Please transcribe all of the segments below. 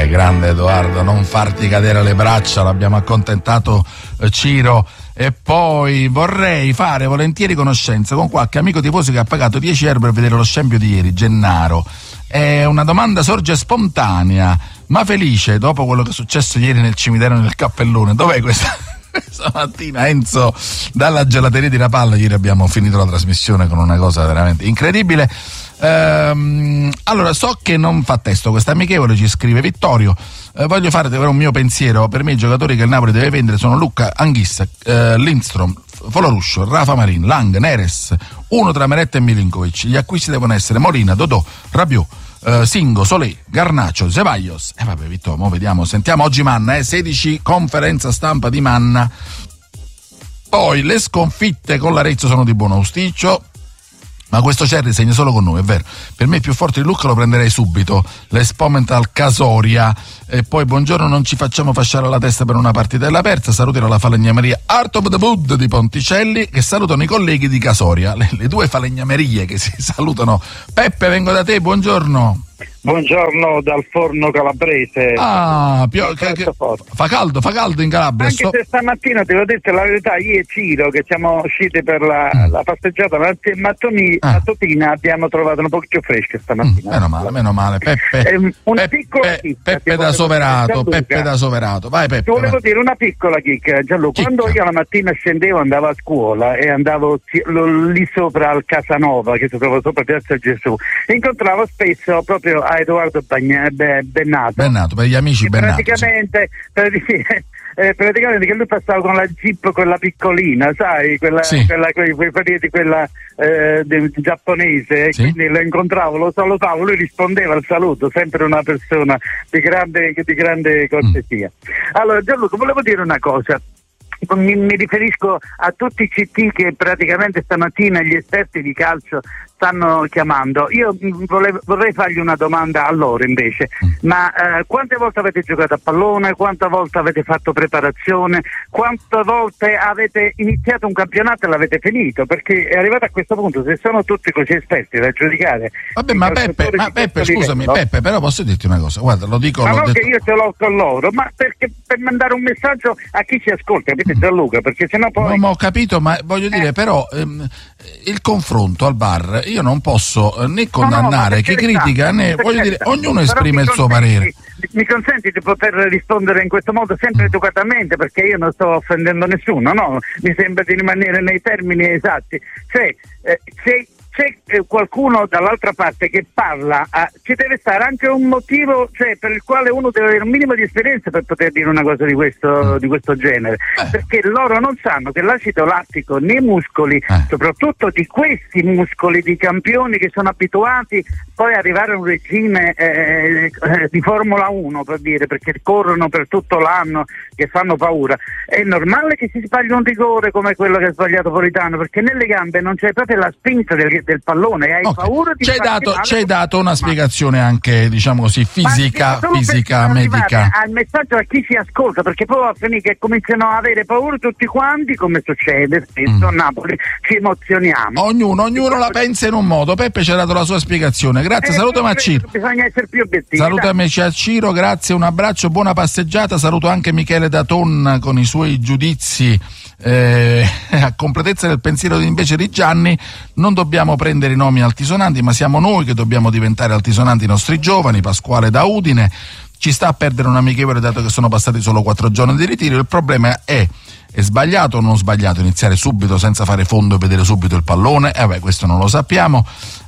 Grande Edoardo, non farti cadere le braccia, l'abbiamo accontentato Ciro. E poi vorrei fare volentieri conoscenza con qualche amico tifoso che ha pagato 10 euro per vedere lo scempio di ieri, Gennaro. È una domanda sorge spontanea, ma Felice, dopo quello che è successo ieri nel cimitero nel Cappellone, dov'è questa mattina Enzo dalla gelateria di Rapalla? Ieri abbiamo finito la trasmissione con una cosa veramente incredibile. Allora, so che non fa testo questa amichevole, ci scrive Vittorio. Voglio fare un mio pensiero. Per me i giocatori che il Napoli deve vendere sono Lucca, Anghissa, Lindstrom, Foloruscio, Rafa Marin, Lang, Neres, uno tra Meretta e Milinkovic. Gli acquisti devono essere Molina, Dodò, Rabiot, Singo, Solé, Garnacio, Ceballos. Vabbè Vittorio, mo vediamo, sentiamo oggi Manna, 16 conferenza stampa di Manna. Poi le sconfitte con l'Arezzo sono di buon auspicio, ma questo Cerri segna solo con noi, è vero. Per me il più forte di Lucca lo prenderei subito, l'Expomental Casoria. E poi buongiorno, non ci facciamo fasciare la testa per una partita della persa. Salutiamo la falegnameria Art of the Wood di Ponticelli, che salutano i colleghi di Casoria, le due falegnamerie che si salutano. Peppe, vengo da te, buongiorno. Buongiorno dal forno calabrese. Fa caldo in Calabria. Anche se stamattina, devo dire la verità, io e Ciro che siamo usciti per la passeggiata mattutina abbiamo trovato un po' più fresca stamattina. Meno male. Peppe, Peppe da Soverato. Vai Peppe. Ti volevo dire una piccola chicca, Gianluca. Quando io la mattina scendevo, andavo a scuola e andavo lì sopra al Casanova, che si trova sopra Piazza Gesù, incontravo spesso proprio a Edoardo Bennato, per gli amici Bennato. Praticamente che lui passava con la Jeep, quella piccolina, sai, quella giapponese, sì. Quindi lo incontravo, lo salutavo, lui rispondeva al saluto, sempre una persona di grande cortesia. Allora Gianluca, volevo dire una cosa. Mi riferisco a tutti i CT che praticamente stamattina gli esperti di calcio stanno chiamando. Io vorrei fargli una domanda a loro invece, ma quante volte avete giocato a pallone, quante volte avete fatto preparazione, quante volte avete iniziato un campionato e l'avete finito? Perché è arrivato a questo punto, se sono tutti così esperti da giudicare. Vabbè, ma Peppe, scusami, Peppe, però posso dirti una cosa, guarda, lo dico. Ma non che io ce l'ho con loro, ma perché per mandare un messaggio a chi ci ascolta, capite Gianluca? Perché sennò poi. Non ho capito, ma voglio dire, però il confronto al bar, io non posso né condannare chi critica né, voglio dire, ognuno esprime il suo parere. Mi consenti di poter rispondere in questo modo sempre educatamente, perché io non sto offendendo nessuno, no? Mi sembra di rimanere nei termini esatti. Cioè, se c'è qualcuno dall'altra parte che parla, ci deve stare anche un motivo, cioè, per il quale uno deve avere un minimo di esperienza per poter dire una cosa di questo genere, perché loro non sanno che l'acido lattico nei muscoli, soprattutto di questi muscoli di campioni che sono abituati poi ad arrivare a un regime di Formula 1, per dire, perché corrono per tutto l'anno, che fanno paura. È normale che si sbagli un rigore come quello che ha sbagliato Politano, perché nelle gambe non c'è proprio la spinta del pallone, hai paura di ci hai dato una spiegazione anche, diciamo così, fisica, medica. Al messaggio a chi si ascolta, perché poi va a finire che cominciano a avere paura tutti quanti, come succede spesso a Napoli, ci emozioniamo. Ognuno la pensa in un modo. Peppe ci ha dato la sua spiegazione, grazie. Salutami a Ciro. Bisogna essere più obiettivi. Salutami a Ciro, grazie, un abbraccio, buona passeggiata. Saluto anche Michele Daton con i suoi giudizi a completezza del pensiero invece di Gianni. Non dobbiamo prendere i nomi altisonanti, ma siamo noi che dobbiamo diventare altisonanti i nostri giovani. Pasquale da Udine ci sta a perdere un amichevole dato che sono passati solo 4 giorni di ritiro. Il problema è sbagliato o non sbagliato iniziare subito senza fare fondo e vedere subito il pallone? Questo non lo sappiamo.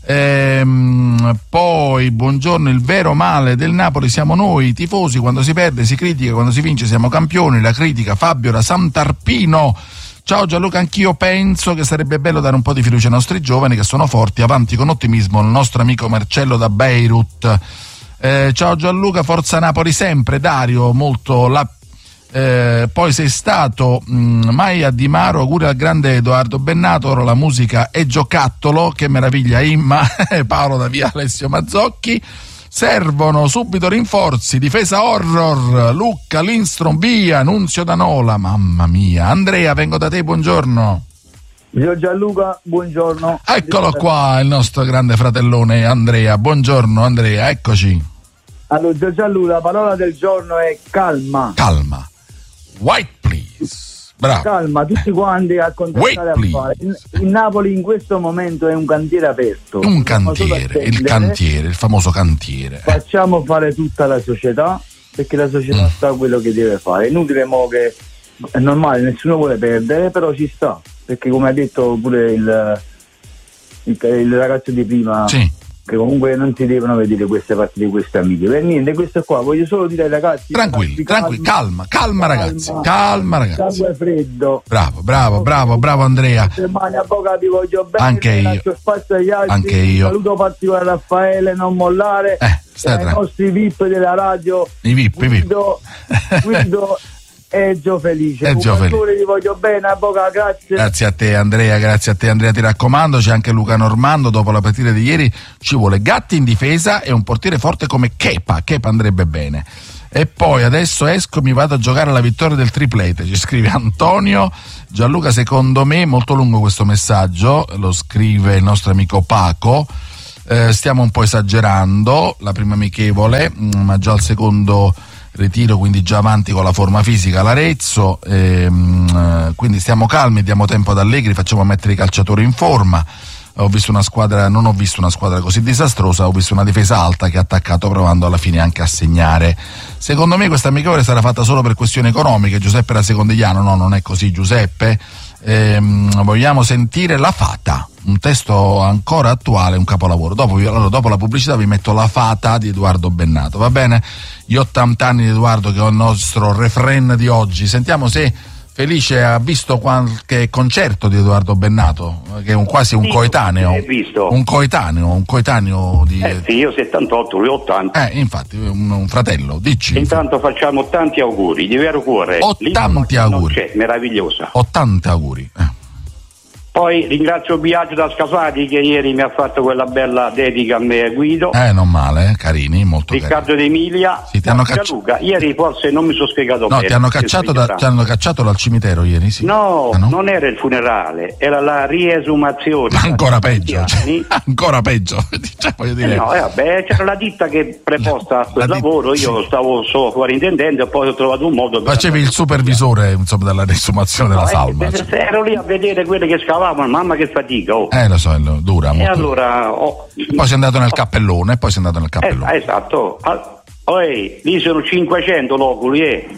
Poi buongiorno, il vero male del Napoli siamo noi, i tifosi. Quando si perde si critica, quando si vince siamo campioni. La critica, Fabio da Sant'Arpino. Ciao Gianluca, anch'io penso che sarebbe bello dare un po' di fiducia ai nostri giovani che sono forti, avanti con ottimismo il nostro amico Marcello da Beirut. Ciao Gianluca, forza Napoli sempre. Dario, molto poi sei stato mai a Di Maro, auguri al grande Edoardo Bennato. Ora la musica è giocattolo, che meraviglia Imma. Paolo da via Alessio Mazzocchi. Servono subito rinforzi, difesa horror, Lucca, Lindstrom, via, Nunzio Danola, mamma mia. Andrea, vengo da te, buongiorno. Gianluca, buongiorno. Eccolo qua, il nostro grande fratellone Andrea. Buongiorno Andrea, eccoci. Allora, Gio Gianluca, la parola del giorno è calma. Calma. White please. Bravo. Calma, tutti quanti a contestare a fare. Il Napoli in questo momento è un cantiere aperto. Un cantiere, il famoso cantiere. Facciamo fare tutta la società, perché la società sa quello che deve fare. È inutile che è normale, nessuno vuole perdere, però ci sta, perché come ha detto pure il ragazzo di prima, sì, che comunque non si devono vedere queste partite di queste amiche. Per niente, questo qua voglio solo dire ai ragazzi: tranquilli, calma ragazzi, calma ragazzi. Sangue freddo. Bravo Andrea. Mani avvocati, voglio bene. Anche io. Lascio spazio agli altri. Anche io. Saluto particolare a Raffaele, non mollare. Stai ai nostri VIP della radio. I VIP. Guido e Gio Felice. Ti voglio bene, avvocato, grazie. Grazie a te Andrea, ti raccomando. C'è anche Luca Normando. Dopo la partita di ieri ci vuole Gatti in difesa e un portiere forte come Kepa andrebbe bene. E poi adesso esco, mi vado a giocare alla vittoria del triplete, ci scrive Antonio. Gianluca, secondo me, molto lungo questo messaggio, lo scrive il nostro amico Paco. Stiamo un po' esagerando, la prima amichevole, ma già al secondo ritiro, quindi già avanti con la forma fisica l'Arezzo, quindi stiamo calmi, diamo tempo ad Allegri, facciamo mettere i calciatori in forma. Non ho visto una squadra così disastrosa, ho visto una difesa alta che ha attaccato provando alla fine anche a segnare. Secondo me questa amichevole sarà fatta solo per questioni economiche. Giuseppe Rasecondigliano: no, non è così Giuseppe. Vogliamo sentire La Fata, un testo ancora attuale, un capolavoro. Dopo la pubblicità vi metto La Fata di Edoardo Bennato, va bene? Gli 80 anni di Edoardo, che è il nostro refrain di oggi. Sentiamo se Felice ha visto qualche concerto di Edoardo Bennato, che è quasi un coetaneo. Un coetaneo di. Sì, io 78, lui 80. Infatti, un fratello, dici. Intanto facciamo tanti auguri, di vero cuore. Tanti auguri. C'è, meravigliosa. 80 auguri. Poi ringrazio Biagio da Scafati, che ieri mi ha fatto quella bella dedica a me e Guido. Non male, carini, molto Riccardo D'Emilia. Sì, ti hanno cacciato. Luca, ieri forse non mi sono spiegato bene. No, ti hanno cacciato dal cimitero ieri, sì. No, non era il funerale, era la riesumazione. Ancora peggio. Ancora peggio. Voglio dire. C'era la ditta che preposta a quel lavoro, io stavo solo fuorintendente e poi ho trovato un modo. Facevi il supervisore, insomma, della riesumazione della salma. Ero lì a vedere quelle che scavavano, mamma che fatica. Lo so, dura molto. E allora poi sei andato nel cappellone, esatto. Lì sono 500 loculi.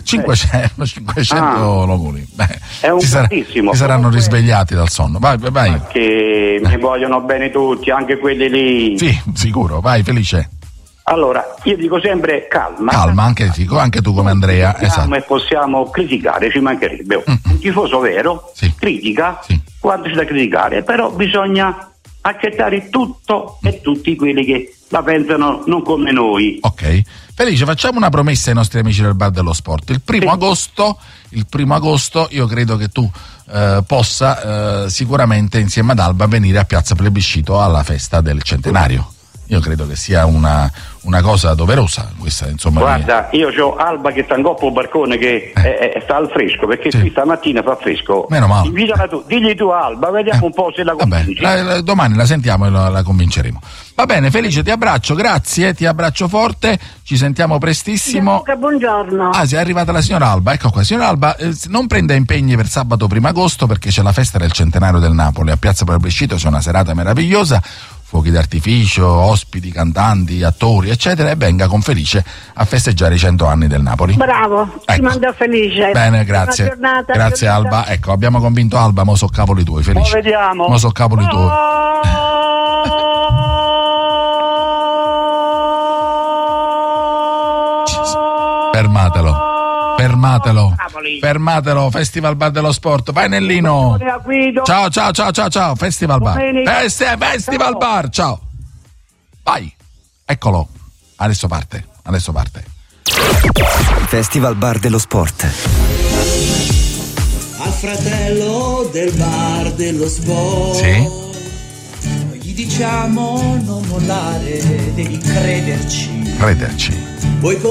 500 loculi. È un tantissimo. Si saranno risvegliati dal sonno. Vai. Che mi vogliono bene tutti, anche quelli lì. Sì, sicuro. Vai, Felice. Allora, io dico sempre calma. Calma, anche tu come Andrea. Esatto. E possiamo criticare, ci mancherebbe. Un tifoso vero critica quando c'è da criticare, però bisogna accettare tutto e tutti quelli che la pensano non come noi. Ok. Felice, facciamo una promessa ai nostri amici del Bar dello Sport. Il primo agosto io credo che tu possa sicuramente insieme ad Alba venire a Piazza Plebiscito alla festa del centenario. Io credo che sia una cosa doverosa questa, insomma. Guarda, io ho Alba che sta in coppa al balcone che sta al fresco, perché qui stamattina fa fresco. Meno male. Invitala tu, digli tu Alba, vediamo un po' se la convinci. Domani la sentiamo e la convinceremo. Va bene, Felice, ti abbraccio, grazie, ti abbraccio forte, ci sentiamo prestissimo. Luca, buongiorno. Sì, è arrivata la signora Alba, ecco qua. Signora Alba, non prenda impegni per sabato 1 agosto, perché c'è la festa del centenario del Napoli a Piazza Plebiscito, c'è una serata meravigliosa, fuochi d'artificio, ospiti, cantanti, attori, eccetera, e venga con Felice a festeggiare i 100 anni del Napoli. Bravo, ti mando Felice. Bene, grazie. Giornata, grazie Alba. Ecco, abbiamo convinto Alba, mo so cavoli tuoi, Felice. Vediamo. Mo so cavoli tuoi. Fermatelo, Festival Bar dello Sport. Vai Nellino. Ciao, Festival Bar. Festival Bar, ciao. Vai. Eccolo. Adesso parte. Festival Bar dello Sport. Al fratello del Bar dello Sport. Sì. Gli diciamo non mollare, devi crederci. Vuoi